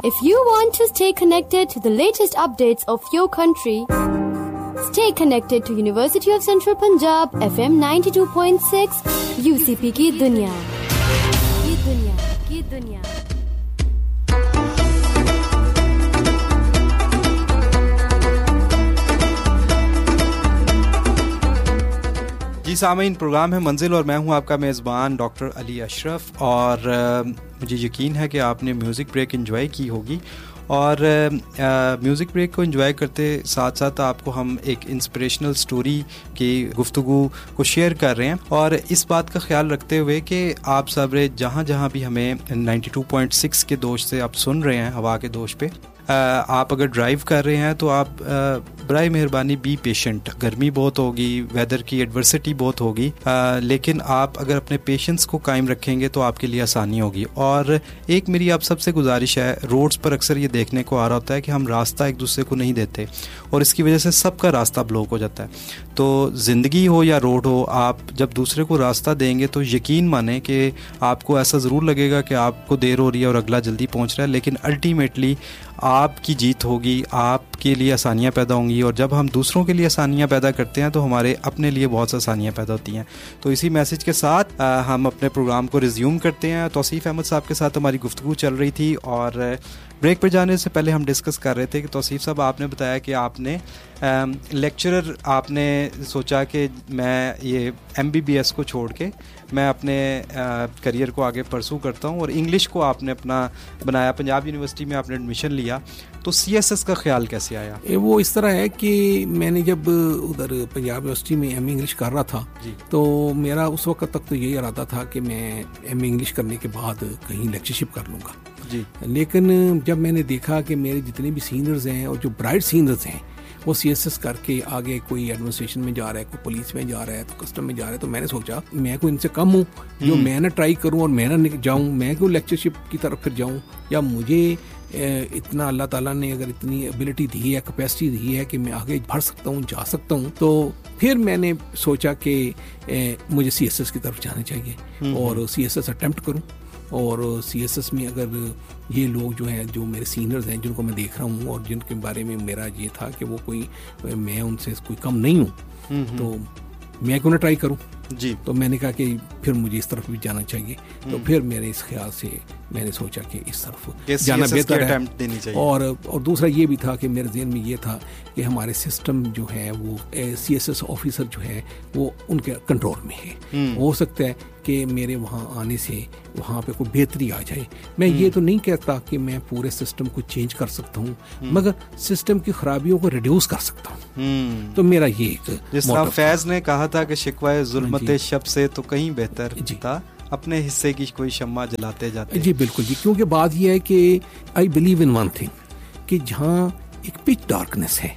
If you want to stay connected to the latest updates of your country, stay connected to University of Central Punjab FM 92.6 UCP की दुनिया की दुनिया। जी सामीन, programme है मंजिल और मैं हूं आपका मेज़बान डॉक्टर अली अशरफ। और मुझे यकीन है कि आपने म्यूज़िक ब्रेक एंजॉय की होगी और म्यूज़िक ब्रेक को एंजॉय करते साथ साथ आपको हम एक इंस्पिरेशनल स्टोरी की गुफ्तगू को शेयर कर रहे हैं। और इस बात का ख्याल रखते हुए कि आप सब जहाँ भी हमें 92.6 के दोष से आप सुन रहे हैं, हवा के दोष पे, आप अगर ड्राइव कर रहे हैं तो आप बराए मेहरबानी बी पेशेंट। गर्मी बहुत होगी, वेदर की एडवर्सिटी बहुत होगी, लेकिन आप अगर अपने पेशेंस को कायम रखेंगे तो आपके लिए आसानी होगी। और एक मेरी आप सबसे गुजारिश है, रोड्स पर अक्सर ये देखने को आ रहा होता है कि हम रास्ता एक दूसरे को नहीं देते और इसकी वजह से सबका रास्ता ब्लॉक हो जाता है। तो ज़िंदगी हो या रोड हो, आप जब दूसरे को रास्ता देंगे तो यकीन माने कि आपको ऐसा ज़रूर लगेगा कि आपको देर हो रही है और अगला जल्दी पहुँच रहा है, लेकिन अल्टीमेटली आपकी जीत होगी, आपके लिए आसानियाँ पैदा होंगी। और जब हम दूसरों के लिए आसानियाँ पैदा करते हैं तो हमारे अपने लिए बहुत सी आसानियाँ पैदा होती हैं। तो इसी मैसेज के साथ हम अपने प्रोग्राम को रिज्यूम करते हैं। तौसीफ़ अहमद साहब के साथ हमारी गुफ्तगू चल रही थी और ब्रेक पर जाने से पहले हम डिस्कस कर रहे थे कि तौसीफ़ साहब, आपने बताया कि आपने लेक्चरर आपने सोचा कि मैं ये MBBS को छोड़ के मैं अपने करियर को आगे परसू करता हूँ और इंग्लिश को आपने अपना बनाया। पंजाब यूनिवर्सिटी में आपने एडमिशन लिया, तो CSS का ख्याल कैसे आया? वो इस तरह है कि मैंने जब उधर पंजाब यूनिवर्सिटी में MA इंग्लिश कर रहा था तो मेरा उस वक्त तक तो यही इरादा था कि मैं MA इंग्लिश करने के बाद कहीं लेक्चरशिप कर लूँगा जी। लेकिन जब मैंने देखा कि मेरे जितने भी सीनियर्स हैं और जो ब्राइट सीनियर्स हैं वो CSS करके आगे कोई एडमिनिस्ट्रेशन में जा रहा है, कोई पुलिस में जा रहा है, तो कस्टम में जा रहा है, तो मैंने सोचा मैं कोई इनसे कम हूँ जो मैं ना ट्राई करूँ और मैं ना जाऊँ, मैं क्यों लेक्चरशिप की तरफ फिर जाऊँ? या मुझे इतना अल्लाह ताला ने अगर इतनी एबिलिटी दी है, कैपेसिटी दी है कि मैं आगे बढ़ सकता हूँ, जा सकता हूँ, तो फिर मैंने सोचा कि मुझे CSS की तरफ जाना चाहिए और CSS अटेम्प्ट करूँ। और CSS में अगर ये लोग जो हैं, जो मेरे सीनियर्स हैं, जिनको मैं देख रहा हूँ और जिनके बारे में मेरा ये था कि वो कोई, मैं उनसे कोई कम नहीं हूँ, तो मैं क्यों ना ट्राई करूँ जी। तो मैंने कहा कि फिर मुझे इस तरफ भी जाना चाहिए। तो फिर मेरे इस ख्याल से मैंने सोचा कि इस तरफ जाना बेहतर है। और दूसरा ये भी था कि मेरे ज़हन में ये था कि हमारे सिस्टम जो है वो CSS ऑफिसर जो है वो उनके कंट्रोल में है। हो सकता है कि मेरे वहाँ आने से वहाँ पे कोई बेहतरी आ जाए। मैं ये तो नहीं कहता कि मैं पूरे सिस्टम को चेंज कर सकता हूँ, मगर सिस्टम की खराबियों को रिड्यूस कर सकता हूँ। तो मेरा ये एक, जिस तरह फैज ने कहा था कि शिकवाए ज़ुल्मते शब से तो कहीं बेहतर था अपने हिस्से की कोई शम्मा जलाते जाते। जी बिल्कुल जी, क्योंकि बात यह है कि I believe in one thing कि जहाँ एक पिच डार्कनेस है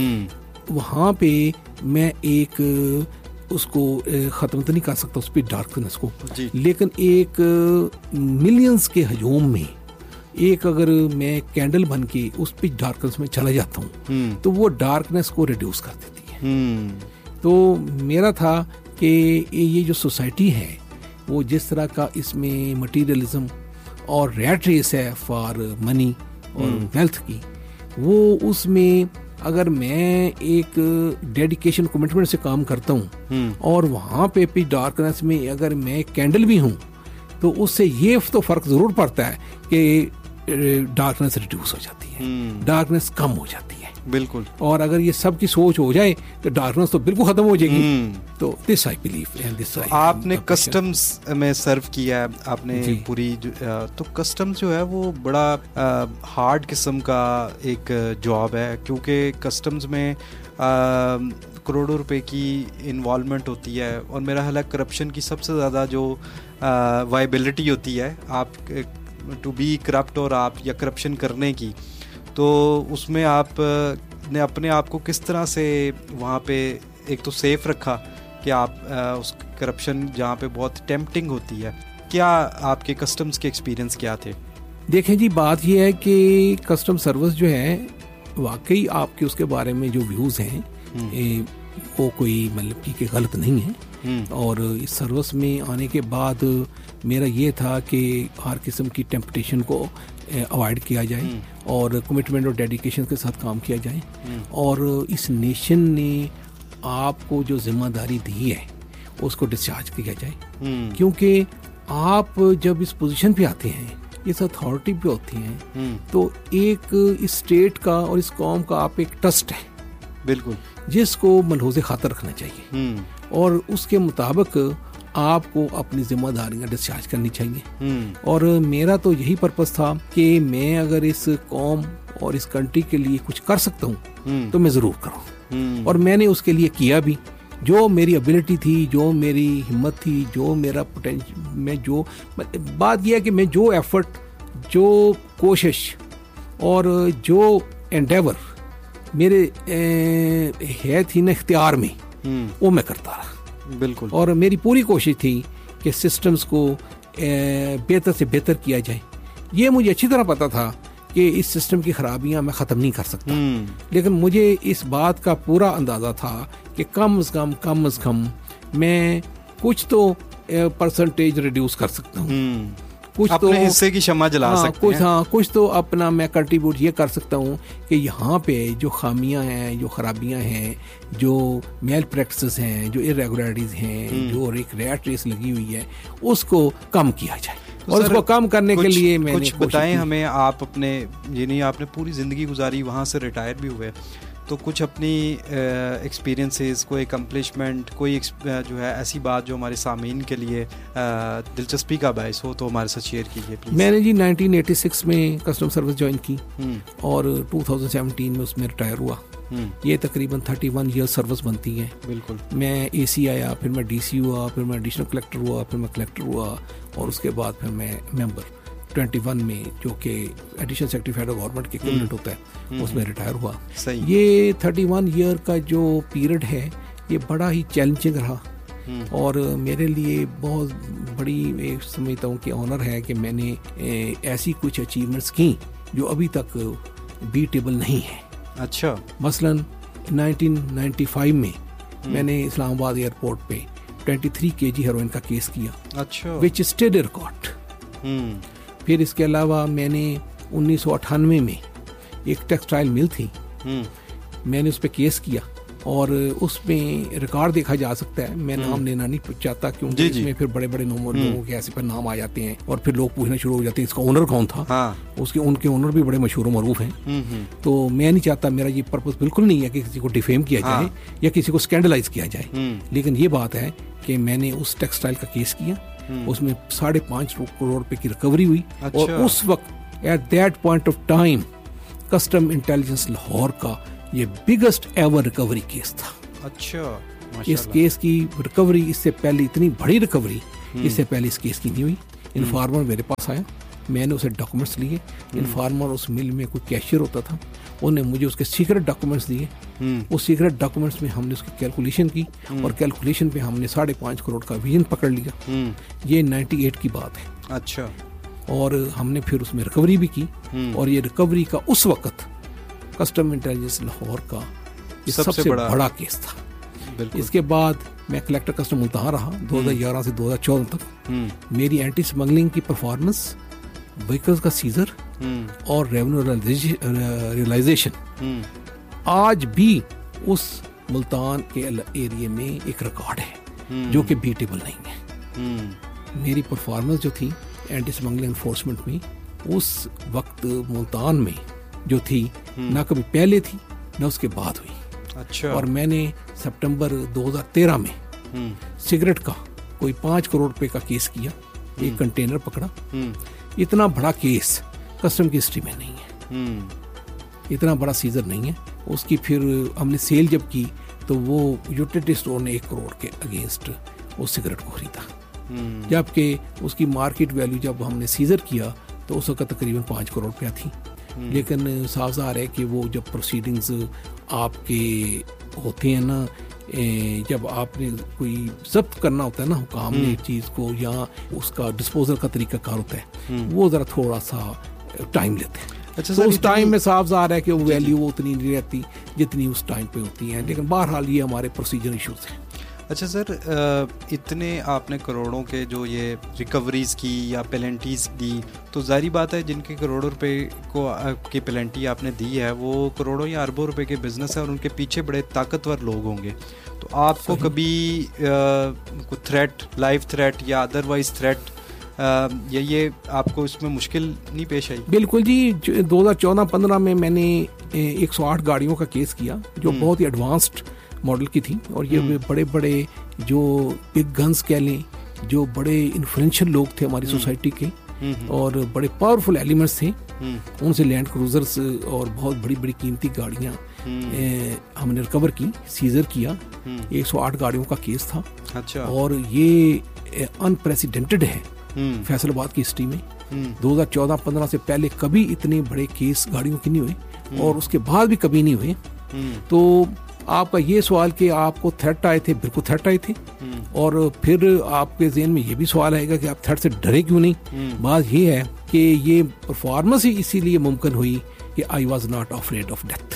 वहाँ पे मैं एक उसको ख़त्म तो नहीं कर सकता उस पिच डार्कनेस को, लेकिन एक मिलियंस के हजूम में एक अगर मैं कैंडल बन के उस पिच डार्कनेस में चला जाता हूँ तो वो डार्कनेस को रिड्यूस कर देती है। तो मेरा था कि ये जो सोसाइटी है वो जिस तरह का इसमें मटीरियलिज्म और रैट रेस है फॉर मनी और वेल्थ की, वो उसमें अगर मैं एक डेडिकेशन कमिटमेंट से काम करता हूँ और वहाँ पे पिच डार्कनेस में अगर मैं कैंडल भी हूँ तो उससे ये तो फर्क जरूर पड़ता है कि डार्कनेस रिड्यूस हो जाती है, डार्कनेस कम हो जाती है। बिल्कुल। और अगर ये सब की सोच हो जाए तो डार्कनेस तो बिल्कुल खत्म हो जाएगी। तो this I believe and this I. आपने कस्टम्स में सर्व किया है आपने पूरी, तो कस्टम्स जो है वो बड़ा हार्ड किस्म का एक जॉब है, क्योंकि कस्टम्स में करोड़ों रुपए की इन्वॉल्वमेंट होती है और मेरा ख्याल है करप्शन की सबसे ज़्यादा जो वायबिलिटी होती है आप टू बी करप्ट और आप या करप्शन करने की, तो उसमें आप ने अपने आप को किस तरह से वहाँ पे एक तो सेफ रखा कि आप उस करप्शन जहाँ पे बहुत टेम्पटिंग होती है, क्या आपके कस्टम्स के एक्सपीरियंस क्या थे? देखें जी, बात यह है कि कस्टम सर्विस जो है वाकई आपके उसके बारे में जो व्यूज़ हैं वो कोई मतलब कि गलत नहीं है। और इस सर्विस में आने के बाद मेरा ये था कि हर किस्म की टेम्पटेशन को अवॉइड किया जाए और कमिटमेंट और डेडिकेशन के साथ काम किया जाए। और इस नेशन ने आपको जो जिम्मेदारी दी है उसको डिस्चार्ज किया जाए, क्योंकि आप जब इस पोजीशन पे आते हैं, इस अथॉरिटी पे होती हैं, तो एक इस स्टेट का और इस कौम का आप एक ट्रस्ट है, बिल्कुल, जिसको मलहूज़े खातर रखना चाहिए और उसके मुताबिक आपको अपनी जिम्मेदारियां डिस्चार्ज करनी चाहिए। और मेरा तो यही पर्पस था कि मैं अगर इस कौम और इस कंट्री के लिए कुछ कर सकता हूँ तो मैं ज़रूर करूँ। और मैंने उसके लिए किया भी, जो मेरी एबिलिटी थी, जो मेरी हिम्मत थी, जो मेरा पोटेंशियल, मैं जो बात यह है कि मैं जो एफर्ट, जो कोशिश और जो एंडेवर मेरे है थी ना इख्तियार में, वो मैं करता रहा, बिल्कुल। और मेरी पूरी कोशिश थी कि सिस्टम्स को बेहतर से बेहतर किया जाए। ये मुझे अच्छी तरह पता था कि इस सिस्टम की खराबियां मैं ख़त्म नहीं कर सकता, लेकिन मुझे इस बात का पूरा अंदाज़ा था कि कम से कम मैं कुछ तो परसेंटेज रिड्यूस कर सकता हूँ, कुछ अपने तो हिस्से की शम्मा जला सकते हैं। कुछ तो अपना मैं कंट्रीब्यूट ये कर सकता हूँ कि यहाँ पे जो खामियां हैं, जो खराबियां हैं, जो मेल प्रैक्टिसेस हैं, जो इरेगुलरिटीज हैं, जो एक रैट रेस लगी हुई है, उसको कम किया जाए। तो और उसको कम करने के लिए मैंने कुछ बताएं हमें। आप अपने ये नहीं, आपने पूरी ज़िंदगी गुजारी, वहाँ से रिटायर भी हुए, तो कुछ अपनी एक्सपीरियंसेस, कोई अकम्पलिशमेंट, कोई जो है ऐसी बात जो हमारे सामीन के लिए दिलचस्पी का बायस हो तो हमारे साथ शेयर कीजिए प्लीज़। मैंने जी 1986 में कस्टम सर्विस ज्वाइन की और 2017 में उसमें रिटायर हुआ। ये तकरीबन 31 ईयर सर्विस बनती है, बिल्कुल। मैं AC आया, फिर मैं DC हुआ, फिर मैं एडिशनल कलेक्टर हुआ, फिर मैं कलेक्टर हुआ और उसके बाद फिर मैं मेंबर 21 में, जो कि एडिशनल सेक्रेटरी फेडरल गवर्नमेंट के कैबिनेट होता है, उसमें रिटायर हुआ। ये 31 ईयर का जो पीरियड है ये बड़ा ही चैलेंजिंग रहा और मेरे लिए बहुत बड़ी एक समझता हूँ कि ऑनर है कि मैंने ऐसी कुछ अचीवमेंट्स की जो अभी तक बीटेबल नहीं है। अच्छा, मसलन 1995 में मैंने इस्लामाबाद एयरपोर्ट पे 23 kg हेरोइन का केस किया, अच्छा, विच स्टेड रिकॉर्ड। फिर इसके अलावा मैंने 1998 में एक टेक्सटाइल मिल थी, मैंने उस पर केस किया और उसमें रिकॉर्ड देखा जा सकता है। मैं नाम लेना नहीं चाहता क्योंकि इसमें फिर बड़े बड़े लोगों के ऐसे पर नाम आ जाते हैं और फिर लोग पूछना शुरू हो जाते हैं इसका ओनर कौन था। हाँ। उनके ओनर भी बड़े मशहूर मरूफ हैं। तो मैं नहीं चाहता, मेरा ये पर्पस बिल्कुल नहीं है कि किसी को डिफेम किया जाए या किसी को स्कैंडलाइज किया जाए, लेकिन ये बात है कि मैंने उस टेक्सटाइल का केस किया, उसमें 5.5 करोड़ रुपए की रिकवरी हुई। अच्छा। और उस वक्त at that point of time custom intelligence Lahore का ये बिगेस्ट एवर रिकवरी केस था। अच्छा, इस केस की रिकवरी, इससे पहले इतनी बड़ी रिकवरी इससे पहले इस केस की नहीं हुई। इन्फॉर्मर मेरे पास आया, मैंने उसे डॉक्यूमेंट्स लिए। इन्फॉर्मर उस मिल में कोई कैशियर होता था, उन्होंने मुझे उसके सीक्रेट डॉक्यूमेंट्स दिए। उस सीक्रेट डॉक्यूमेंट्स में हमने उसकी कैलकुलेशन की और कैलकुलेशन पे हमने 5.5 करोड़ का विजन पकड़ लिया। ये 98 की बात है। अच्छा, और हमने फिर उसमें रिकवरी भी की और ये रिकवरी का उस वक्त कस्टम इंटेलिजेंस लाहौर का सबसे बड़ा केस था। इसके बाद मैं कलेक्टर कस्टम मुल्तान रहा 2011 से 2014 तक। मेरी एंटी स्मगलिंग की परफॉर्मेंस, व्हीकल्स का सीजर और रेवेन्यू रियलाइजेशन आज भी उस मुल्तान के एरिया में एक रिकॉर्ड है जो कि बीटेबल नहीं है। मेरी परफॉर्मेंस जो थी एंटी स्मगलिंग एनफोर्समेंट में उस वक्त मुल्तान में जो थी, ना कभी पहले थी ना उसके बाद हुई। अच्छा। और मैंने सितंबर 2013 में सिगरेट का कोई 5 करोड़ रुपए का केस किया, एक कंटेनर पकड़ा। इतना बड़ा केस कस्टम की हिस्ट्री में नहीं है, इतना बड़ा सीजर नहीं है। उसकी फिर हमने सेल जब की तो वो यूटिलिटी स्टोर ने 1 करोड़ के अगेंस्ट उस सिगरेट को खरीदा, जबकि उसकी मार्केट वैल्यू जब हमने सीजर किया तो उस वक्त तकरीबन 5 करोड़ रुपया थी। लेकिन साफ ज़ाहिर है कि वो जब प्रोसीडिंग्स आपके होते हैं ना, जब आपने कोई जब्त करना होता है ना हुकाम ने चीज़ को, या उसका डिस्पोजल का तरीका कार होता है, वो ज़रा थोड़ा सा टाइम लेते हैं। अच्छा तो उस टाइम में साफ ज़ाहिर है कि वो वैल्यू उतनी नहीं रहती जितनी उस टाइम पे होती है, लेकिन बहरहाल ये हमारे प्रोसीजर इशूज़ हैं। अच्छा सर, इतने आपने करोड़ों के जो ये रिकवरीज की या पेनल्टीज दी, तो जाहिर बात है जिनके करोड़ों रुपए को की पेनल्टी आपने दी है वो करोड़ों या अरबों रुपए के बिजनेस है और उनके पीछे बड़े ताकतवर लोग होंगे। तो आपको कभी कोई थ्रेट, लाइफ थ्रेट या अदरवाइज थ्रेट ये आपको इसमें मुश्किल नहीं पेश आई? बिल्कुल जी, 2014-15 में मैंने 108 गाड़ियों का केस किया जो बहुत ही एडवांस्ड मॉडल की थी, और ये बड़े बड़े जो बिग गन्स कह लें, जो बड़े इन्फ्लुएंशियल लोग थे हमारी सोसाइटी के और बड़े पावरफुल एलिमेंट्स थे, उनसे लैंड क्रूजर्स और बहुत बड़ी बड़ी कीमती गाड़ियाँ हमने रिकवर की, सीजर किया। 108 गाड़ियों का केस था। अच्छा। और ये अनप्रेसिडेंटेड है फैसलाबाद की हिस्ट्री में। 2014-15 से पहले कभी इतने बड़े केस गाड़ियों के नहीं हुए और उसके बाद भी कभी नहीं हुए। तो आपका ये सवाल कि आपको थ्रेट आए थे, बिल्कुल थ्रेट आए थे, और फिर आपके ज़हन में ये भी सवाल आएगा कि आप थ्रेट से डरे क्यों नहीं। बात ये है कि ये परफॉर्मेंस ही इसीलिए मुमकिन हुई कि I was not afraid of death.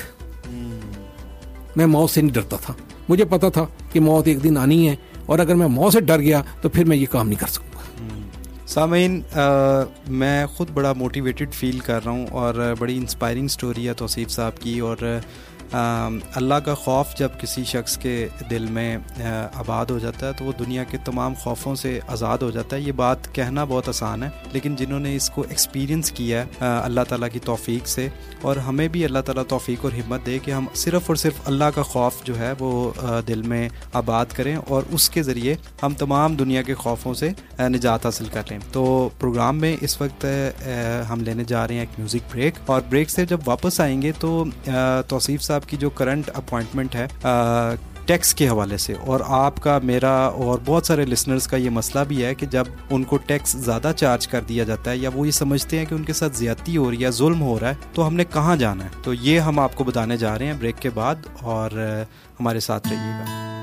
मैं मौत से नहीं डरता था, मुझे पता था कि मौत एक दिन आनी है, और अगर मैं मौत से डर गया तो फिर मैं ये काम नहीं कर सकूँगा। सामीन, मैं ख़ुद बड़ा मोटिवेटेड फील कर रहा हूँ और बड़ी इंस्पायरिंग स्टोरी है तौसीफ साहब की। और अल्लाह का खौफ जब किसी शख्स के दिल में आबाद हो जाता है तो वो दुनिया के तमाम खौफों से आज़ाद हो जाता है। ये बात कहना बहुत आसान है, लेकिन जिन्होंने इसको एक्सपीरियंस किया है अल्लाह ताला की तौफीक से, और हमें भी अल्लाह ताला तौफीक और हिम्मत दे कि हम सिर्फ़ और सिर्फ अल्लाह का खौफ जो है वो दिल में आबाद करें और उसके ज़रिए हम तमाम दुनिया के खौफों से निजात हासिल कर लें। तो प्रोग्राम में इस वक्त हम लेने जा रहे हैं एक म्यूज़िक ब्रेक, और ब्रेक से जब वापस आएंगे तो तौसीफ साहब की जो करंट अपॉइंटमेंट है टैक्स के हवाले से, और आपका, मेरा और बहुत सारे लिसनर्स का ये मसला भी है कि जब उनको टैक्स ज़्यादा चार्ज कर दिया जाता है या वो ये समझते हैं कि उनके साथ ज़्यादती हो रही है, जुल्म हो रहा है, तो हमने कहाँ जाना है। तो ये हम आपको बताने जा रहे हैं ब्रेक के बाद, और हमारे साथ रहिएगा।